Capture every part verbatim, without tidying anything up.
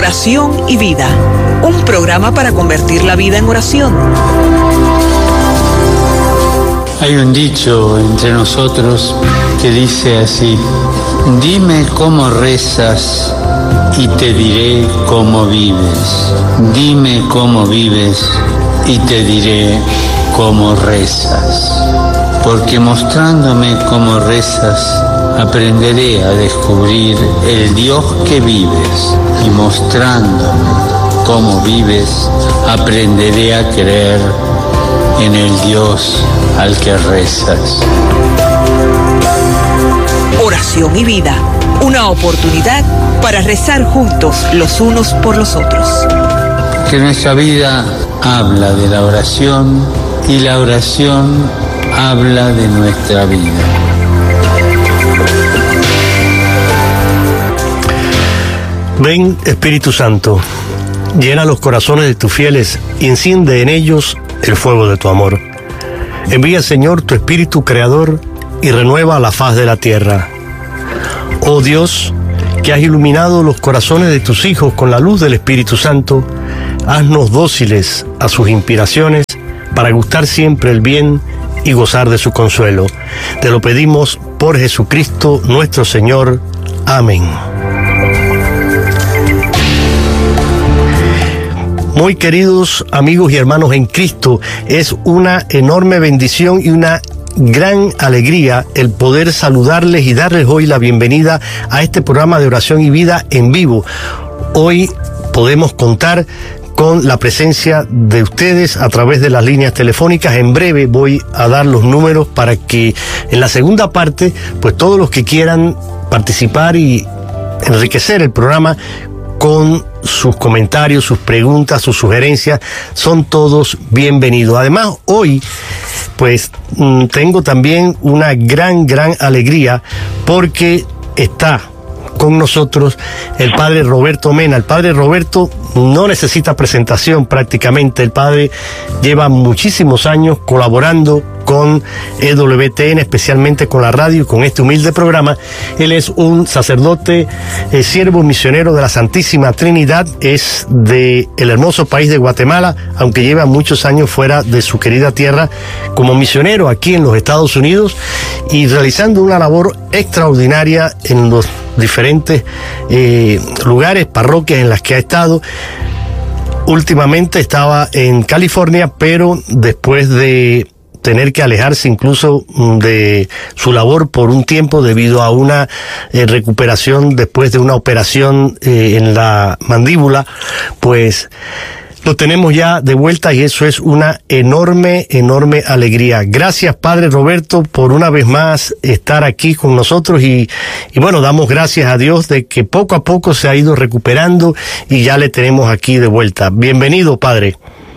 Oración y Vida, un programa para convertir la vida en oración. Hay un dicho entre nosotros que dice así: dime cómo rezas y te diré cómo vives. Dime cómo vives y te diré cómo rezas. Porque mostrándome cómo rezas, aprenderé a descubrir el Dios que vives. Y mostrándome cómo vives, aprenderé a creer en el Dios al que rezas. Oración y Vida, una oportunidad para rezar juntos los unos por los otros. Que nuestra vida habla de la oración y la oración habla de nuestra vida. Ven, Espíritu Santo, llena los corazones de tus fieles y enciende en ellos el fuego de tu amor. Envía, Señor, tu Espíritu Creador y renueva la faz de la tierra. Oh Dios, que has iluminado los corazones de tus hijos con la luz del Espíritu Santo, haznos dóciles a sus inspiraciones para gustar siempre el bien y gozar de su consuelo. Te lo pedimos por Jesucristo nuestro Señor. Amén. Muy queridos amigos y hermanos en Cristo, es una enorme bendición y una gran alegría el poder saludarles y darles hoy la bienvenida a este programa de Oración y Vida en vivo. Hoy podemos contar con la presencia de ustedes a través de las líneas telefónicas. En breve voy a dar los números para que en la segunda parte, pues todos los que quieran participar y enriquecer el programa con sus comentarios, sus preguntas, sus sugerencias, son todos bienvenidos. Además, hoy, pues, tengo también una gran, gran alegría porque está con nosotros el padre Roberto Mena. El padre Roberto no necesita presentación prácticamente. El padre lleva muchísimos años colaborando con E W T N, especialmente con la radio y con este humilde programa. Él es un sacerdote, eh, siervo misionero de la Santísima Trinidad, es de el hermoso país de Guatemala, aunque lleva muchos años fuera de su querida tierra como misionero aquí en los Estados Unidos y realizando una labor extraordinaria en los diferentes eh, lugares, parroquias en las que ha estado. Últimamente estaba en California, pero después de tener que alejarse incluso de su labor por un tiempo debido a una eh, recuperación después de una operación eh, en la mandíbula, pues lo tenemos ya de vuelta y eso es una enorme, enorme alegría. Gracias, Padre Roberto, por una vez más estar aquí con nosotros y, y bueno, damos gracias a Dios de que poco a poco se ha ido recuperando y ya le tenemos aquí de vuelta. Bienvenido, Padre.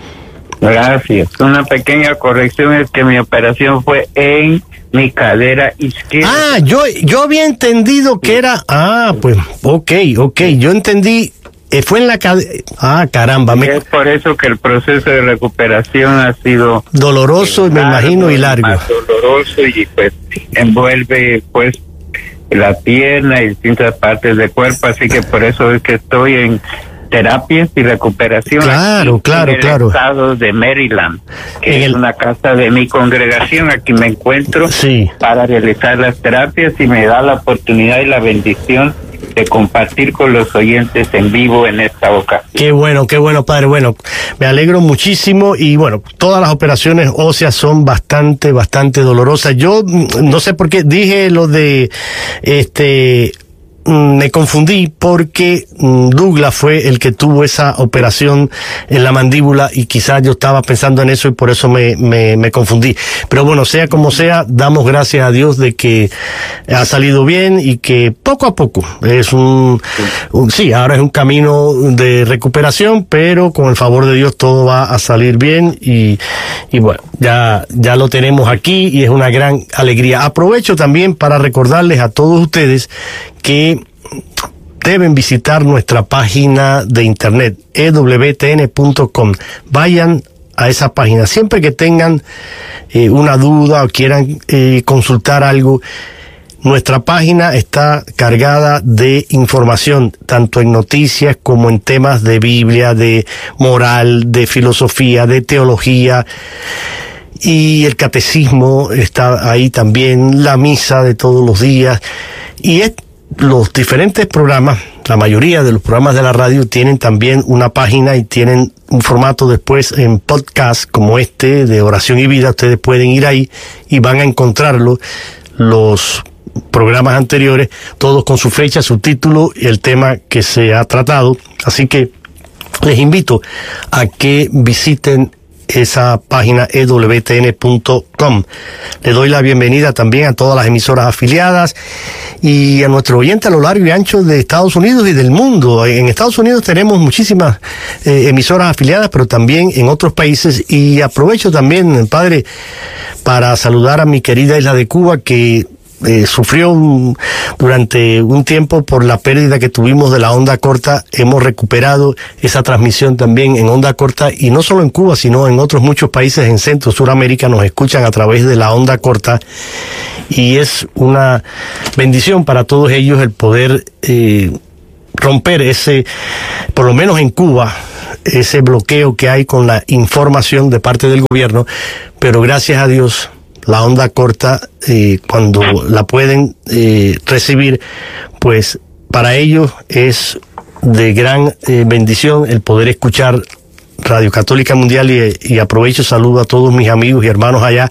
Gracias. Una pequeña corrección es que mi operación fue en mi cadera izquierda. Ah, yo, yo había entendido que era... Ah, pues, ok, ok, yo entendí... Fue en la cadera... Ah, caramba. Me... Es por eso que el proceso de recuperación ha sido... doloroso, largo, me imagino, y largo. Más doloroso y pues envuelve pues la pierna y distintas partes del cuerpo, así que por eso es que estoy en terapias y recuperación. Claro, aquí, claro, en el claro. estado de Maryland, que en es el... una casa de mi congregación. Aquí me encuentro sí. para realizar las terapias y me da la oportunidad y la bendición de compartir con los oyentes en vivo en esta ocasión. Qué bueno, qué bueno, padre. Bueno, me alegro muchísimo y bueno, todas las operaciones óseas son bastante, bastante dolorosas. Yo no sé por qué dije lo de este... me confundí porque Douglas fue el que tuvo esa operación en la mandíbula y quizás yo estaba pensando en eso y por eso me, me, me confundí. Pero bueno, sea como sea, damos gracias a Dios de que ha salido bien y que poco a poco es un, un sí, ahora es un camino de recuperación, pero con el favor de Dios todo va a salir bien y, y bueno, ya, ya lo tenemos aquí y es una gran alegría. Aprovecho también para recordarles a todos ustedes que deben visitar nuestra página de internet e w t n punto com. Vayan a esa página siempre que tengan eh, una duda o quieran eh, consultar algo. nuestra página está cargada de información, tanto en noticias como en temas de Biblia, de moral, de filosofía, de teología, y el catecismo está ahí también, la misa de todos los días, y es, los diferentes programas, la mayoría de los programas de la radio tienen también una página y tienen un formato después en podcast como este de Oración y Vida. Ustedes pueden ir ahí y van a encontrarlo, los programas anteriores, todos con su fecha, su título y el tema que se ha tratado. Así que les invito a que visiten esa página e w t n punto com. Le doy la bienvenida también a todas las emisoras afiliadas y a nuestro oyente a lo largo y ancho de Estados Unidos y del mundo. En Estados Unidos tenemos muchísimas eh, emisoras afiliadas, pero también en otros países, y aprovecho también, padre, para saludar a mi querida isla de Cuba, que Eh, sufrió un, durante un tiempo por la pérdida que tuvimos de la onda corta. Hemos recuperado esa transmisión también en onda corta, y no solo en Cuba, sino en otros muchos países en Centro, Suramérica nos escuchan a través de la onda corta, y es una bendición para todos ellos el poder eh, romper ese, por lo menos en Cuba, ese bloqueo que hay con la información de parte del gobierno. Pero gracias a Dios, la onda corta, eh, cuando la pueden eh, recibir, pues para ellos es de gran eh, bendición el poder escuchar Radio Católica Mundial, y, y aprovecho, saludo a todos mis amigos y hermanos allá.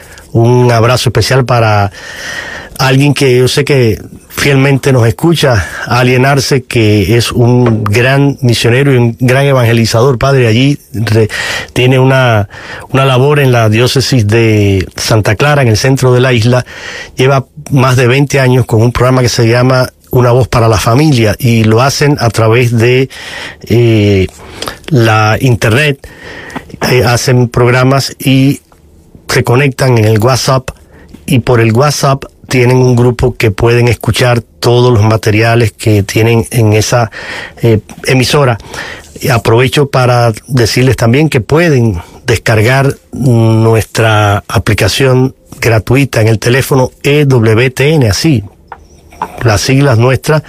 Un abrazo especial para alguien que yo sé que fielmente nos escucha, Alienarse, que es un gran misionero y un gran evangelizador, padre. Allí re, tiene una, una labor en la diócesis de Santa Clara, en el centro de la isla. Lleva más de veinte años con un programa que se llama Una Voz para la Familia, y lo hacen a través de eh, la internet. Eh, hacen programas y se conectan en el WhatsApp, y por el WhatsApp tienen un grupo que pueden escuchar todos los materiales que tienen en esa eh, emisora. Y aprovecho para decirles también que pueden descargar nuestra aplicación gratuita en el teléfono E W T N, así, las siglas nuestras,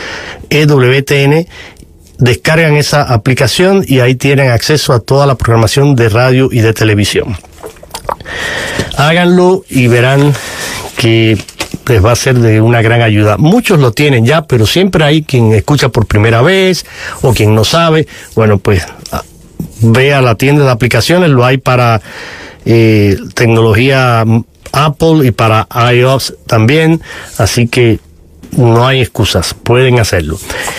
E W T N. Descargan esa aplicación y ahí tienen acceso a toda la programación de radio y de televisión. Háganlo y verán que les va a ser de una gran ayuda. Muchos lo tienen ya, pero siempre hay quien escucha por primera vez o quien no sabe. Bueno, pues ve a la tienda de aplicaciones, lo hay para eh, tecnología Apple y para iOS también, así que no hay excusas, pueden hacerlo.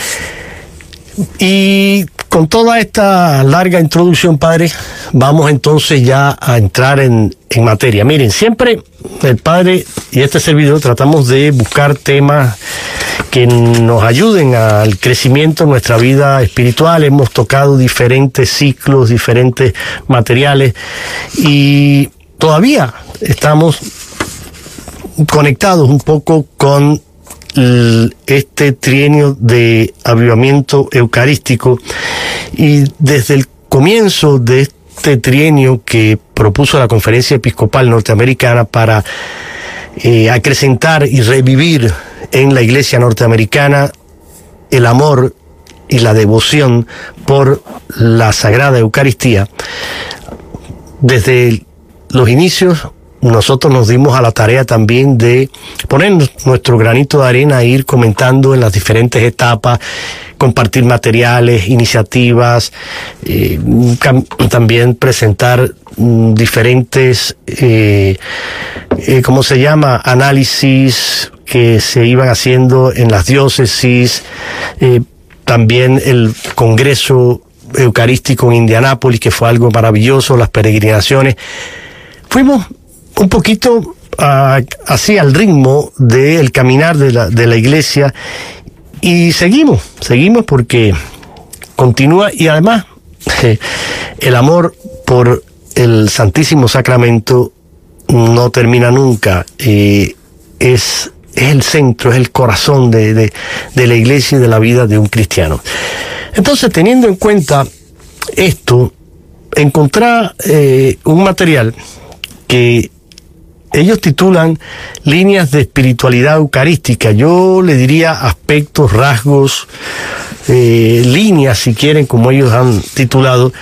Y con toda esta larga introducción, padre, vamos entonces ya a entrar en, en materia. Miren, siempre el padre y este servidor tratamos de buscar temas que nos ayuden al crecimiento de nuestra vida espiritual. Hemos tocado diferentes ciclos, diferentes materiales, y todavía estamos conectados un poco con este trienio de avivamiento eucarístico, y desde el comienzo de este trienio que propuso la Conferencia Episcopal Norteamericana para eh, acrecentar y revivir en la Iglesia norteamericana el amor y la devoción por la Sagrada Eucaristía, desde los inicios nosotros nos dimos a la tarea también de poner nuestro granito de arena e ir comentando en las diferentes etapas, compartir materiales, iniciativas, eh, también presentar mm, diferentes, eh, eh, ¿cómo se llama?, análisis que se iban haciendo en las diócesis, eh, también el Congreso Eucarístico en Indianápolis, que fue algo maravilloso, las peregrinaciones. Fuimos un poquito uh, así al ritmo del caminar de la, de la iglesia, y seguimos, seguimos porque continúa, y además eh, el amor por el Santísimo Sacramento no termina nunca. Eh, es, es el centro, es el corazón de, de, de la iglesia y de la vida de un cristiano. Entonces, teniendo en cuenta esto, encontré eh, un material que ellos titulan líneas de espiritualidad eucarística. Yo le diría aspectos, rasgos, eh, líneas, si quieren, como ellos han titulado,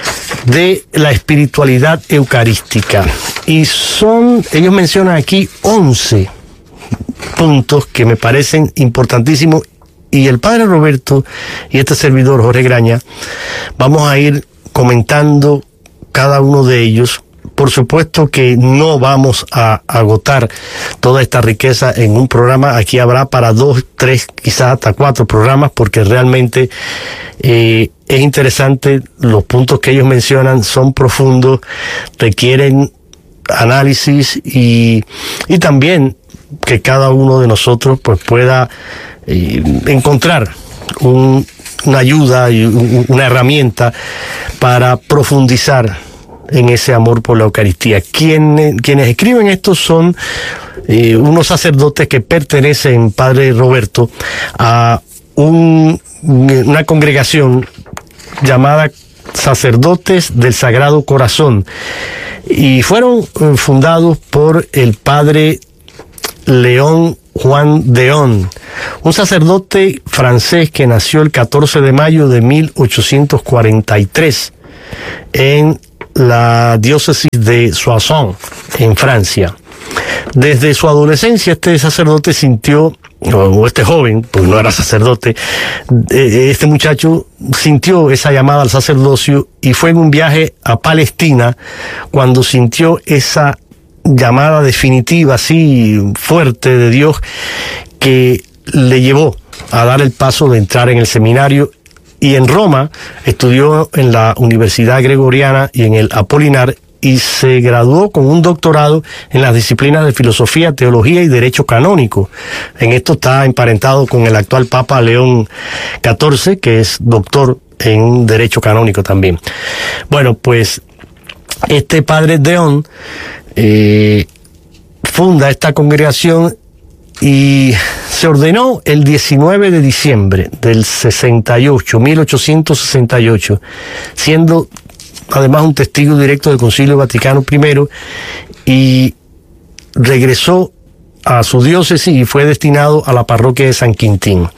de la espiritualidad eucarística. Y son, ellos mencionan aquí once puntos que me parecen importantísimos. Y el padre Roberto y este servidor, Jorge Graña, vamos a ir comentando cada uno de ellos. Por supuesto que no vamos a agotar toda esta riqueza en un programa. Aquí habrá para dos, tres, quizás hasta cuatro programas, porque realmente eh, es interesante. Los puntos que ellos mencionan son profundos, requieren análisis y, y también que cada uno de nosotros pues pueda eh, encontrar un, una ayuda y un, una herramienta para profundizar en ese amor por la Eucaristía. Quienes, quienes escriben esto son eh, unos sacerdotes que pertenecen, padre Roberto, a un, una congregación llamada Sacerdotes del Sagrado Corazón, y fueron eh, fundados por el padre León Juan Deón, un sacerdote francés que nació el catorce de mayo de mil ochocientos cuarenta y tres en la diócesis de Soissons, en Francia. Desde su adolescencia, este sacerdote sintió, o este joven, porque no era sacerdote, este muchacho sintió esa llamada al sacerdocio, y fue en un viaje a Palestina cuando sintió esa llamada definitiva, así fuerte, de Dios, que le llevó a dar el paso de entrar en el seminario. Y en Roma estudió en la Universidad Gregoriana y en el Apolinar, y se graduó con un doctorado en las disciplinas de filosofía, teología y derecho canónico. En esto está emparentado con el actual Papa León catorce, que es doctor en derecho canónico también. Bueno, pues este padre Deón eh, funda esta congregación y se ordenó el diecinueve de diciembre del sesenta y ocho, mil ochocientos sesenta y ocho, siendo además un testigo directo del Concilio Vaticano primero, y regresó a su diócesis y fue destinado a la parroquia de San Quintín.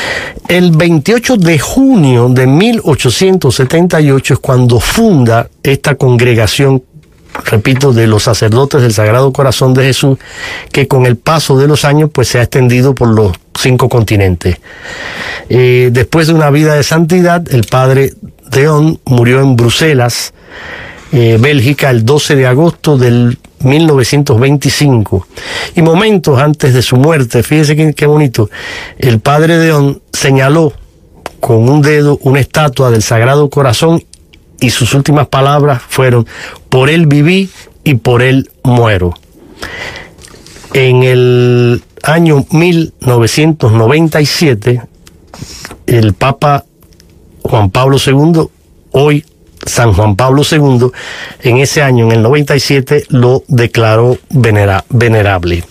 El veintiocho de junio de mil ochocientos setenta y ocho es cuando funda esta congregación, repito, de los sacerdotes del Sagrado Corazón de Jesús, que con el paso de los años pues se ha extendido por los cinco continentes. Eh, después de una vida de santidad, el padre Deón murió en Bruselas, eh, Bélgica, el doce de agosto del mil novecientos veinticinco. Y momentos antes de su muerte, fíjese qué, qué bonito, el padre Deón señaló con un dedo una estatua del Sagrado Corazón, y sus últimas palabras fueron: por él viví y por él muero. En el año mil novecientos noventa y siete, el Papa Juan Pablo segundo, hoy San Juan Pablo segundo, en ese año, en el noventa y siete, lo declaró venera, venerable.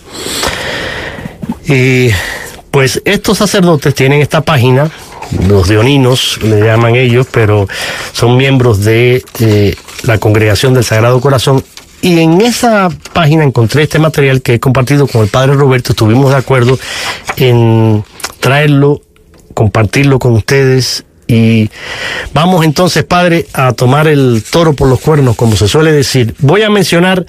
Y pues estos sacerdotes tienen esta página, los deoninos le llaman ellos, pero son miembros de eh, la Congregación del Sagrado Corazón. Y en esa página encontré este material que he compartido con el padre Roberto. Estuvimos de acuerdo en traerlo, compartirlo con ustedes. Y vamos entonces, padre, a tomar el toro por los cuernos, como se suele decir. Voy a mencionar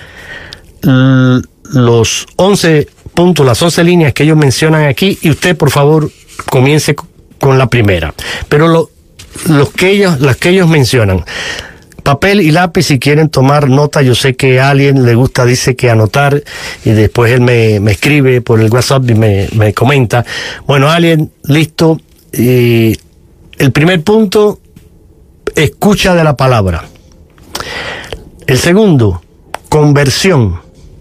los once puntos, las once líneas que ellos mencionan aquí, y usted, por favor, comience con la primera. Pero lo, los que ellos, las que ellos mencionan, papel y lápiz si quieren tomar nota. Yo sé que a alguien le gusta, dice que anotar, y después él me, me escribe por el WhatsApp y me, me comenta. Bueno, alguien, listo. Y el primer punto, escucha de la palabra. El segundo, conversión.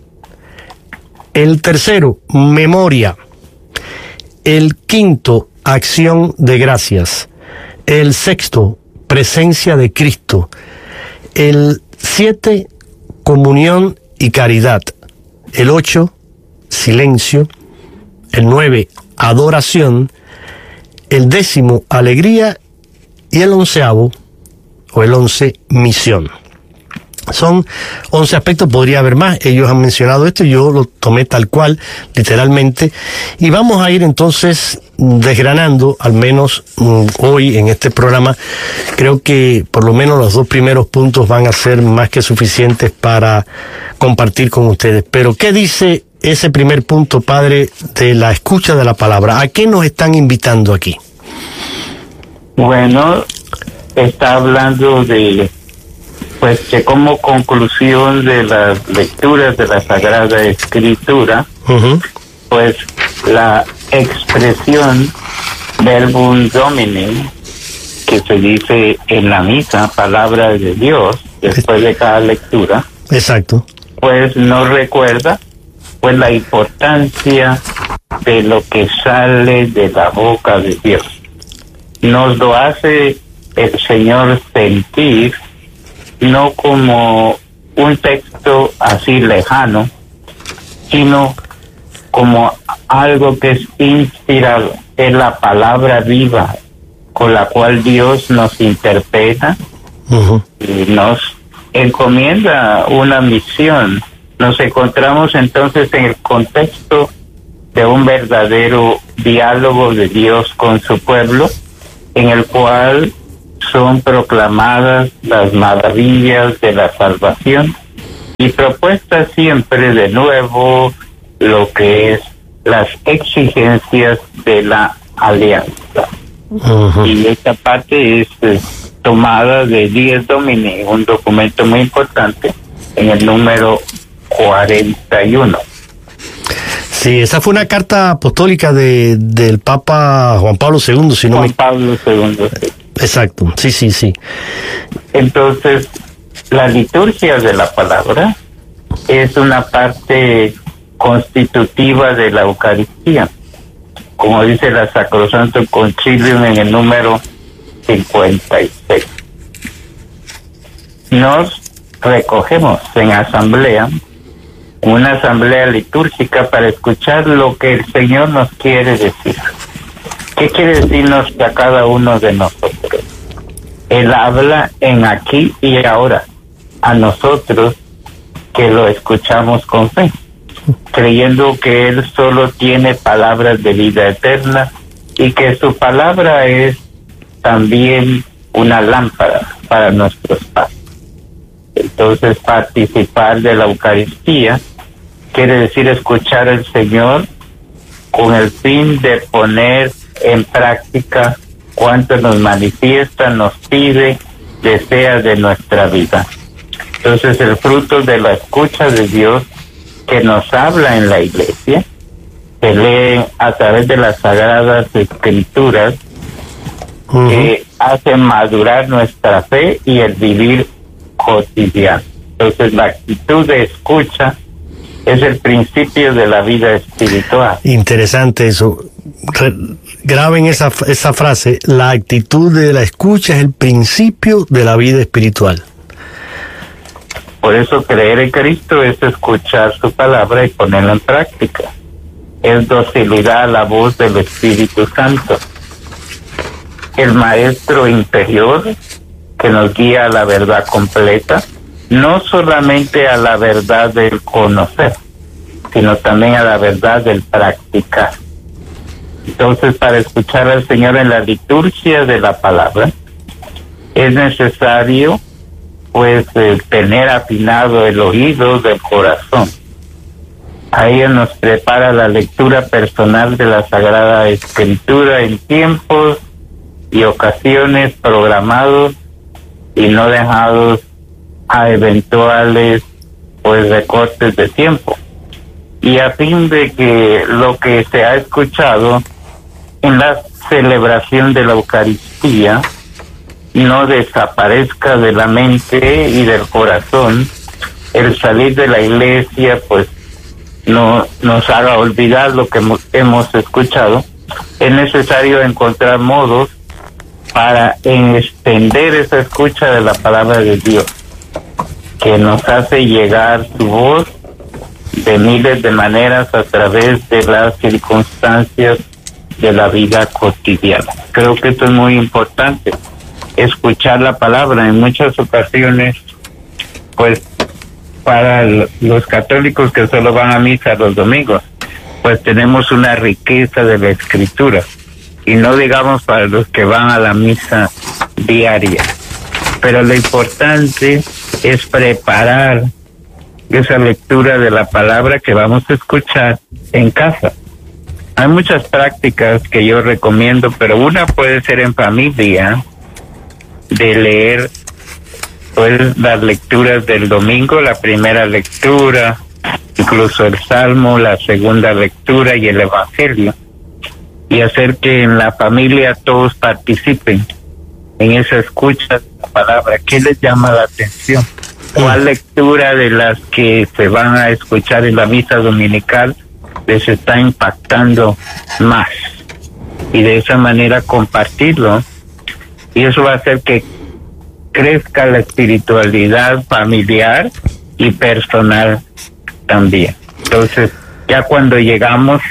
El tercero, memoria. El quinto, acción de gracias. El sexto, presencia de Cristo. El siete, comunión y caridad. El ocho, silencio. El nueve, adoración. El décimo, alegría. Y el onceavo, o el once, misión. Son once aspectos, podría haber más. Ellos han mencionado esto y yo lo tomé tal cual, literalmente. Y vamos a ir entonces desgranando, al menos mm, hoy en este programa. Creo que por lo menos los dos primeros puntos van a ser más que suficientes para compartir con ustedes. Pero, ¿qué dice ese primer punto, padre, de la escucha de la palabra? ¿A qué nos están invitando aquí? Bueno, está hablando de... Pues que como conclusión de las lecturas de la Sagrada Escritura, uh-huh. pues la expresión verbum domini, que se dice en la misa, palabra de Dios, después de cada lectura, exacto, pues nos recuerda pues la importancia de lo que sale de la boca de Dios. Nos lo hace el Señor sentir, no como un texto así lejano, sino como algo que es inspirado, es la palabra viva con la cual Dios nos interpreta uh-huh. y nos encomienda una misión. Nos encontramos entonces en el contexto de un verdadero diálogo de Dios con su pueblo, en el cual son proclamadas las maravillas de la salvación y propuestas siempre de nuevo lo que es las exigencias de la alianza. Uh-huh. Y esta parte es, es tomada de Dies Domini, un documento muy importante, en el número cuarenta y uno. Sí, esa fue una carta apostólica de del Papa Juan Pablo segundo, si no Juan me... Pablo segundo, sí. Exacto, sí, sí, sí. Entonces, la liturgia de la palabra es una parte constitutiva de la Eucaristía, como dice la Sacrosanto Concilium en el número cincuenta y seis. Nos recogemos en asamblea, una asamblea litúrgica, para escuchar lo que el Señor nos quiere decir. ¿Qué quiere decirnos a cada uno de nosotros? Él habla en aquí y ahora, a nosotros que lo escuchamos con fe, creyendo que Él solo tiene palabras de vida eterna y que su palabra es también una lámpara para nuestros pasos. Entonces, participar de la Eucaristía quiere decir escuchar al Señor con el fin de poner en práctica cuanto nos manifiesta, nos pide, desea de nuestra vida. Entonces, el fruto de la escucha de Dios que nos habla en la iglesia se lee a través de las Sagradas Escrituras, uh-huh. que hacen madurar nuestra fe y el vivir cotidiano. Entonces, la actitud de escucha es el principio de la vida espiritual. Interesante eso. Re- graben esa, esa frase: la actitud de la escucha es el principio de la vida espiritual. Por eso creer en Cristo es escuchar su palabra y ponerla en práctica. Es docilidad a la voz del Espíritu Santo, el maestro interior que nos guía a la verdad completa, no solamente a la verdad del conocer, sino también a la verdad del practicar. Entonces, para escuchar al Señor en la liturgia de la palabra, es necesario pues eh, tener afinado el oído del corazón. Ahí nos prepara la lectura personal de la Sagrada Escritura en tiempos y ocasiones programados y no dejados a eventuales pues recortes de tiempo, y a fin de que lo que se ha escuchado en la celebración de la Eucaristía no desaparezca de la mente y del corazón. El salir de la iglesia pues no nos haga olvidar lo que hemos, hemos escuchado. Es necesario encontrar modos para extender esa escucha de la palabra de Dios, que nos hace llegar su voz de miles de maneras a través de las circunstancias de la vida cotidiana. Creo que esto es muy importante, escuchar la palabra. En muchas ocasiones pues para los católicos que solo van a misa los domingos, pues tenemos una riqueza de la Escritura, y no digamos para los que van a la misa diaria. Pero lo importante es preparar esa lectura de la palabra que vamos a escuchar en casa. Hay muchas prácticas que yo recomiendo, pero una puede ser en familia, de leer pues las lecturas del domingo, la primera lectura, incluso el Salmo, la segunda lectura y el Evangelio, y hacer que en la familia todos participen en esa escucha de la palabra. ¿Qué les llama la atención? ¿Cuál lectura de las que se van a escuchar en la misa dominical les está impactando más? Y de esa manera compartirlo, y eso va a hacer que crezca la espiritualidad familiar y personal también. Entonces, ya cuando llegamos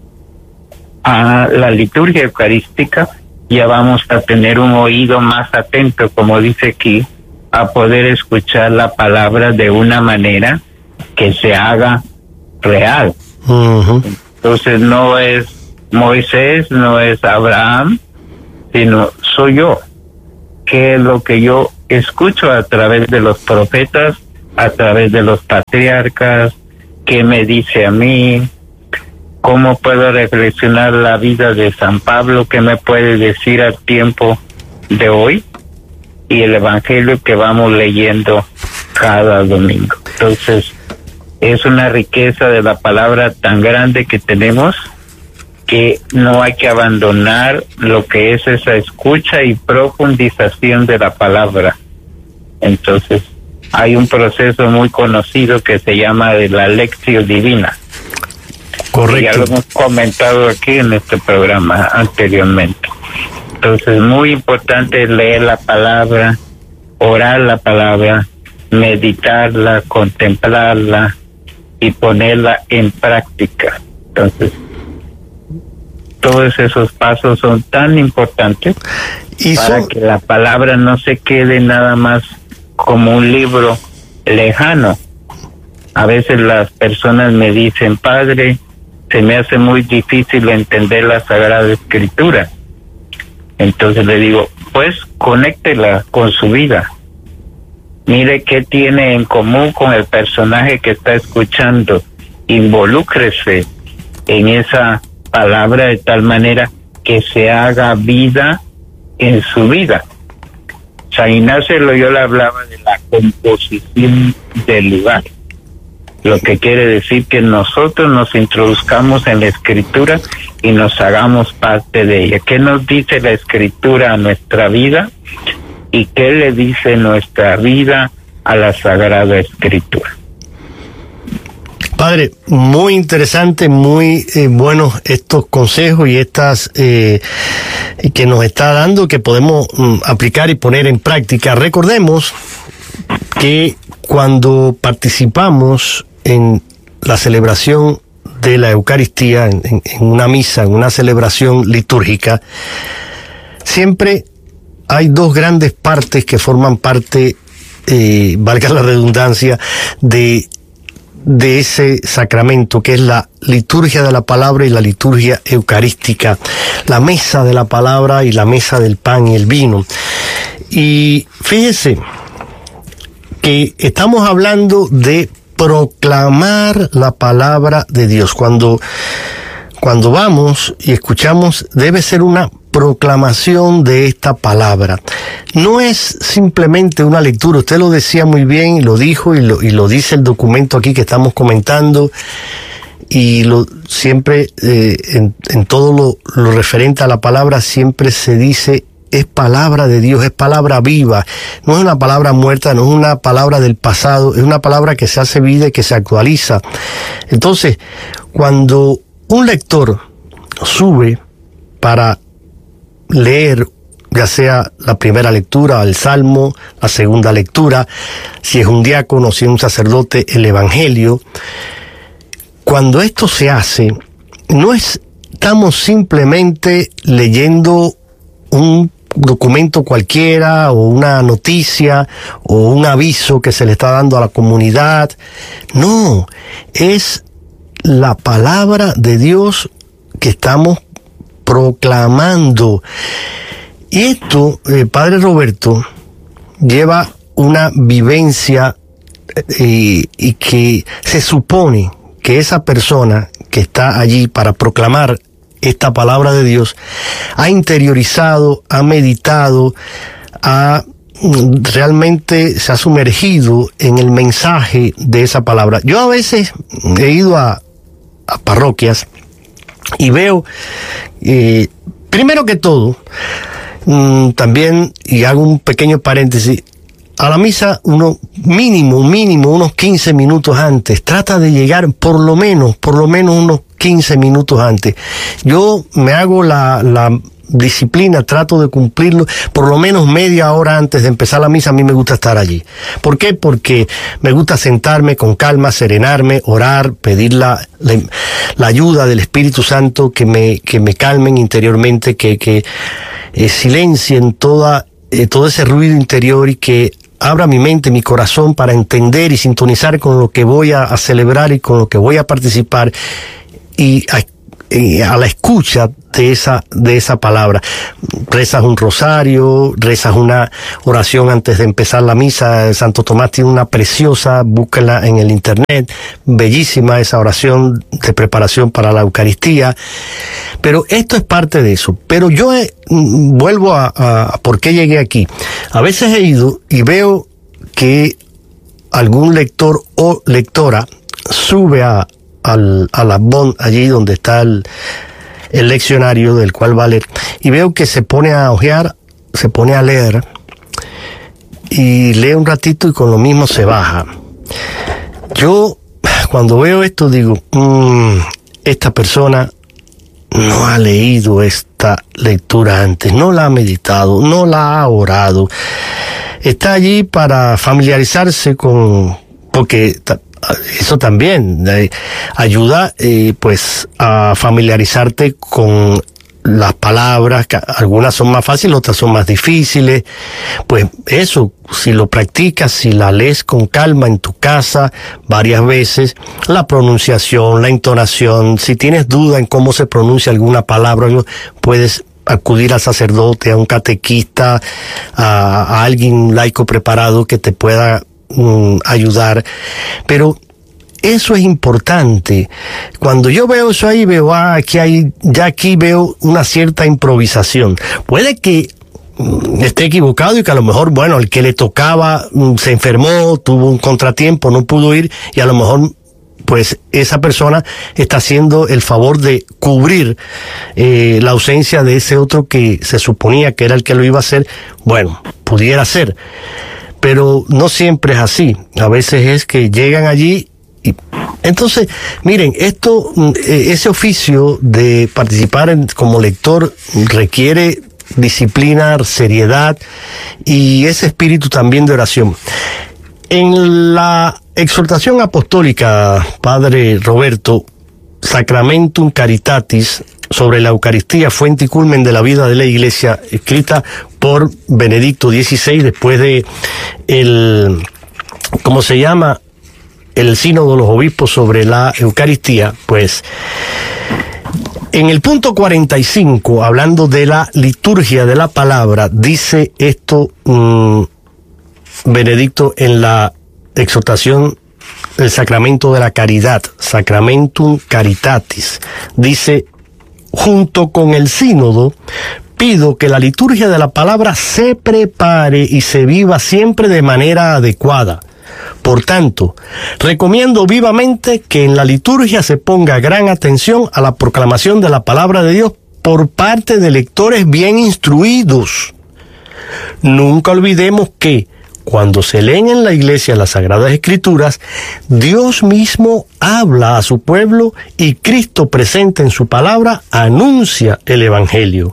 a la liturgia eucarística, ya vamos a tener un oído más atento, como dice aquí, a poder escuchar la palabra de una manera que se haga real. Uh-huh. Entonces no es Moisés, no es Abraham, sino soy yo. ¿Qué es lo que yo escucho a través de los profetas, a través de los patriarcas? ¿Qué me dice a mí? ¿Cómo puedo reflexionar la vida de San Pablo? ¿Qué me puede decir al tiempo de hoy? Y el Evangelio que vamos leyendo cada domingo. Entonces, es una riqueza de la palabra tan grande que tenemos, que no hay que abandonar lo que es esa escucha y profundización de la palabra. Entonces, hay un proceso muy conocido que se llama de la lección divina. Correcto. Ya lo hemos comentado aquí en este programa anteriormente. Entonces, muy importante leer la palabra, orar la palabra, meditarla, contemplarla y ponerla en práctica. Entonces, todos esos pasos son tan importantes y para son... que la palabra no se quede nada más como un libro lejano. A veces las personas me dicen, padre, se me hace muy difícil entender la Sagrada Escritura. Entonces le digo, pues conéctela con su vida. Mire qué tiene en común con el personaje que está escuchando. Involúcrese en esa palabra de tal manera que se haga vida en su vida. San Ignacio de Loyola hablaba de la composición del lugar, lo que quiere decir que nosotros nos introduzcamos en la Escritura y nos hagamos parte de ella. ¿Qué nos dice la Escritura a nuestra vida? ¿Y qué le dice nuestra vida a la Sagrada Escritura? Padre, muy interesante, muy eh, buenos estos consejos y estas eh, que nos está dando, que podemos mm, aplicar y poner en práctica. Recordemos que cuando participamos en la celebración de la Eucaristía, en, en, en una misa, en una celebración litúrgica, siempre hay dos grandes partes que forman parte, eh, valga la redundancia, de de ese sacramento, que es la liturgia de la palabra y la liturgia eucarística, la mesa de la palabra y la mesa del pan y el vino. Y fíjese que estamos hablando de proclamar la palabra de Dios. Cuando, cuando vamos y escuchamos, debe ser una proclamación de esta palabra. No es simplemente una lectura. Usted lo decía muy bien, y lo dijo, y lo, y lo dice el documento aquí que estamos comentando, y lo siempre eh, en, en todo lo, lo referente a la palabra siempre se dice: es palabra de Dios, es palabra viva, no es una palabra muerta, no es una palabra del pasado, es una palabra que se hace vida y que se actualiza. Entonces, cuando un lector sube para leer, ya sea la primera lectura, el Salmo, la segunda lectura, si es un diácono, si es un sacerdote, el Evangelio, cuando esto se hace, no estamos simplemente leyendo un documento cualquiera o una noticia o un aviso que se le está dando a la comunidad. No, es la palabra de Dios que estamos proclamando. Y esto, eh, Padre Roberto, lleva una vivencia eh, y que se supone que esa persona que está allí para proclamar esta palabra de Dios ha interiorizado, ha meditado, ha realmente se ha sumergido en el mensaje de esa palabra. Yo a veces he ido a, a parroquias y veo, eh, primero que todo, mmm, también, y hago un pequeño paréntesis, a la misa uno mínimo, mínimo, unos quince minutos antes, trata de llegar por lo menos, por lo menos unos quince minutos antes. Yo me hago la, la disciplina, trato de cumplirlo, por lo menos media hora antes de empezar la misa. A mí me gusta estar allí. ¿Por qué? Porque me gusta sentarme con calma, serenarme, orar, pedir la, la, la ayuda del Espíritu Santo que me, que me calmen interiormente, que, que eh, silencien toda, eh, todo ese ruido interior y que abra mi mente, mi corazón para entender y sintonizar con lo que voy a, a celebrar y con lo que voy a participar, y a, y a la escucha de esa, de esa palabra. Rezas un rosario, rezas una oración antes de empezar la misa. Santo Tomás tiene una preciosa, búsquela en el internet, bellísima esa oración de preparación para la Eucaristía. Pero esto es parte de eso. Pero yo he, vuelvo a, a, a por qué llegué aquí. A veces he ido y veo que algún lector o lectora sube a al, al Adbon, allí donde está el, el leccionario del cual va a leer, y veo que se pone a hojear, se pone a leer, y lee un ratito y con lo mismo se baja. Yo, cuando veo esto, digo, mmm, esta persona no ha leído esta lectura antes, no la ha meditado, no la ha orado. Está allí para familiarizarse con, porque eso también eh, ayuda eh, pues a familiarizarte con las palabras, que algunas son más fáciles, otras son más difíciles. Pues eso, si lo practicas, si la lees con calma en tu casa varias veces, la pronunciación, la entonación, si tienes duda en cómo se pronuncia alguna palabra, puedes acudir al sacerdote, a un catequista, a, a alguien laico preparado que te pueda um, ayudar. Pero eso es importante. Cuando yo veo eso ahí, veo, ah, aquí hay, ya aquí veo una cierta improvisación. Puede que mm, esté equivocado y que a lo mejor, bueno, el que le tocaba mm, se enfermó, tuvo un contratiempo, no pudo ir, y a lo mejor pues esa persona está haciendo el favor de cubrir eh, la ausencia de ese otro que se suponía que era el que lo iba a hacer. Bueno, pudiera ser, pero no siempre es así. A veces es que llegan allí y entonces, miren, esto, ese oficio de participar en, como lector requiere disciplina, seriedad y ese espíritu también de oración. En la exhortación apostólica, Padre Roberto, Sacramentum Caritatis, sobre la Eucaristía, fuente y culmen de la vida de la Iglesia, escrita por Benedicto dieciséis, después de el, ¿cómo se llama?, el sínodo de los obispos sobre la Eucaristía, pues en el punto cuarenta y cinco, hablando de la liturgia de la palabra, dice esto mmm, Benedicto en la exhortación del sacramento de la caridad, Sacramentum Caritatis. Dice: junto con el sínodo, pido que la liturgia de la palabra se prepare y se viva siempre de manera adecuada. Por tanto, recomiendo vivamente que en la liturgia se ponga gran atención a la proclamación de la palabra de Dios por parte de lectores bien instruidos. Nunca olvidemos que, cuando se leen en la Iglesia las Sagradas Escrituras, Dios mismo habla a su pueblo y Cristo presente en su palabra anuncia el Evangelio.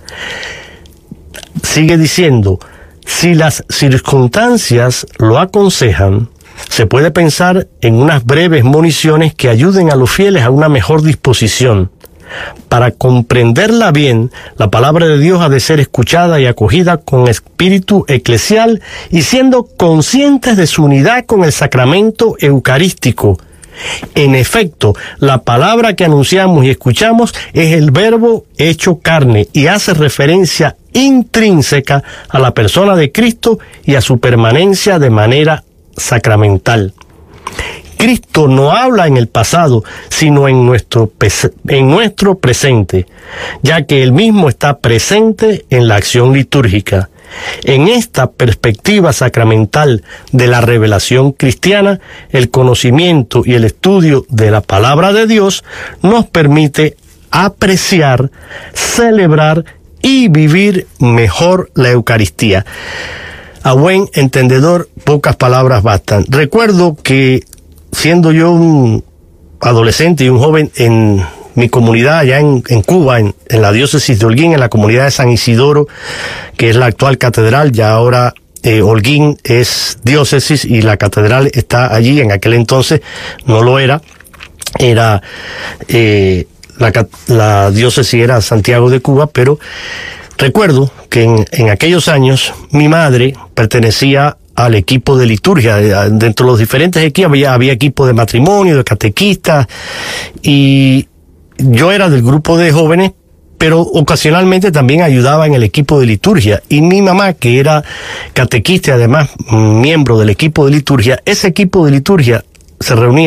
Sigue diciendo: si las circunstancias lo aconsejan, se puede pensar en unas breves municiones que ayuden a los fieles a una mejor disposición. Para comprenderla bien, la palabra de Dios ha de ser escuchada y acogida con espíritu eclesial y siendo conscientes de su unidad con el sacramento eucarístico. En efecto, la palabra que anunciamos y escuchamos es el Verbo hecho carne y hace referencia intrínseca a la persona de Cristo y a su permanencia de manera sacramental. Cristo no habla en el pasado, sino en nuestro, en nuestro presente, ya que Él mismo está presente en la acción litúrgica. En esta perspectiva sacramental de la revelación cristiana, el conocimiento y el estudio de la palabra de Dios nos permite apreciar, celebrar y vivir mejor la Eucaristía. A buen entendedor, pocas palabras bastan. Recuerdo que siendo yo un adolescente y un joven en mi comunidad allá en, en Cuba, en, en la diócesis de Holguín, en la comunidad de San Isidoro, que es la actual catedral, ya ahora eh, Holguín es diócesis y la catedral está allí. En aquel entonces no lo era, era eh, la, la diócesis era Santiago de Cuba, pero recuerdo que en, en aquellos años mi madre pertenecía al equipo de liturgia. Dentro de los diferentes equipos había, había equipo de matrimonio, de catequistas, y yo era del grupo de jóvenes, pero ocasionalmente también ayudaba en el equipo de liturgia. Y mi mamá, que era catequista y además miembro del equipo de liturgia, ese equipo de liturgia se reunía